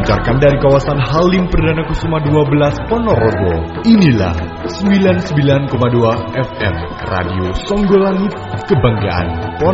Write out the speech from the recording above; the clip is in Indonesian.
dipancarkan dari kawasan Halim Perdana Kusuma 12 Ponorogo. Inilah 99,2 FM Radio Songgolangit, kebanggaan Ponorogo.